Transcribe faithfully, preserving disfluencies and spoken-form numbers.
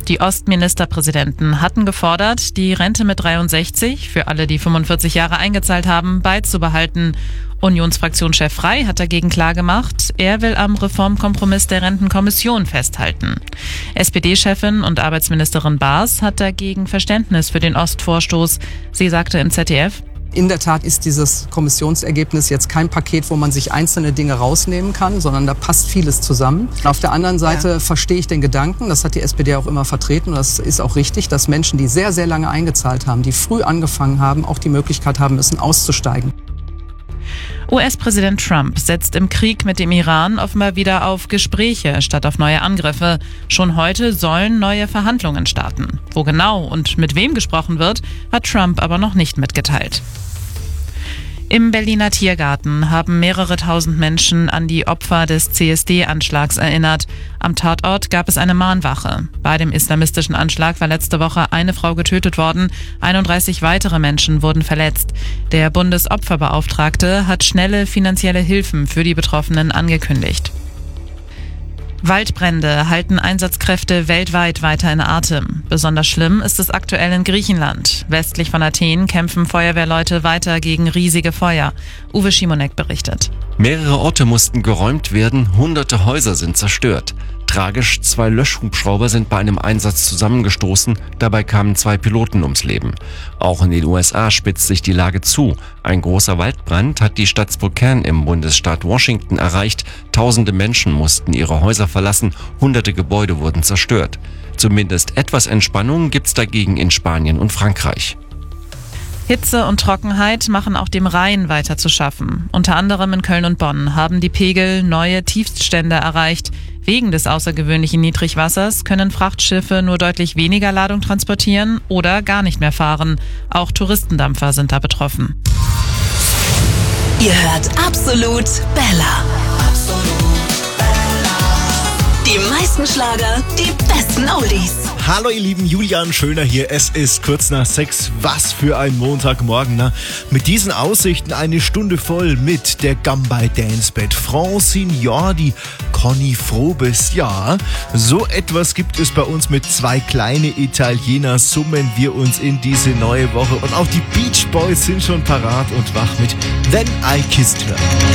Die Ostministerpräsidenten hatten gefordert, die Rente mit dreiundsechzig für alle, die fünfundvierzig Jahre eingezahlt haben, beizubehalten. Unionsfraktionschef Frey hat dagegen klargemacht, er will am Reformkompromiss der Rentenkommission festhalten. S P D-Chefin und Arbeitsministerin Baas hat dagegen Verständnis für den Ostvorstoß. Sie sagte im Z D F: In der Tat ist dieses Kommissionsergebnis jetzt kein Paket, wo man sich einzelne Dinge rausnehmen kann, sondern da passt vieles zusammen. Auf der anderen Seite ja. verstehe ich den Gedanken, das hat die S P D auch immer vertreten und das ist auch richtig, dass Menschen, die sehr, sehr lange eingezahlt haben, die früh angefangen haben, auch die Möglichkeit haben müssen, auszusteigen. U S-Präsident Trump setzt im Krieg mit dem Iran offenbar wieder auf Gespräche statt auf neue Angriffe. Schon heute sollen neue Verhandlungen starten. Wo genau und mit wem gesprochen wird, hat Trump aber noch nicht mitgeteilt. Im Berliner Tiergarten haben mehrere tausend Menschen an die Opfer des C S D-Anschlags erinnert. Am Tatort gab es eine Mahnwache. Bei dem islamistischen Anschlag war letzte Woche eine Frau getötet worden, einunddreißig weitere Menschen wurden verletzt. Der Bundesopferbeauftragte hat schnelle finanzielle Hilfen für die Betroffenen angekündigt. Waldbrände halten Einsatzkräfte weltweit weiter in Atem. Besonders schlimm ist es aktuell in Griechenland. Westlich von Athen kämpfen Feuerwehrleute weiter gegen riesige Feuer. Uwe Schimonek berichtet. Mehrere Orte mussten geräumt werden, hunderte Häuser sind zerstört. Tragisch, zwei Löschhubschrauber sind bei einem Einsatz zusammengestoßen, dabei kamen zwei Piloten ums Leben. Auch in den U S A spitzt sich die Lage zu. Ein großer Waldbrand hat die Stadt Spokane im Bundesstaat Washington erreicht. Tausende Menschen mussten ihre Häuser verlassen, hunderte Gebäude wurden zerstört. Zumindest etwas Entspannung gibt's dagegen in Spanien und Frankreich. Hitze und Trockenheit machen auch dem Rhein weiter zu schaffen. Unter anderem in Köln und Bonn haben die Pegel neue Tiefststände erreicht. Wegen des außergewöhnlichen Niedrigwassers können Frachtschiffe nur deutlich weniger Ladung transportieren oder gar nicht mehr fahren. Auch Touristendampfer sind da betroffen. Ihr hört Absolut Bella. Absolut Bella. Die meisten Schlager, die besten Oldies. Hallo ihr lieben, Julian Schöner hier. Es ist kurz nach sechs. Was für ein Montagmorgen, ne? Mit diesen Aussichten eine Stunde voll mit der Gambay Dance Band, Francine Jordi, Conny Frobes. Ja, so etwas gibt es bei uns. Mit zwei kleine Italiener summen wir uns in diese neue Woche. Und auch die Beach Boys sind schon parat und wach mit Then I Kissed Her.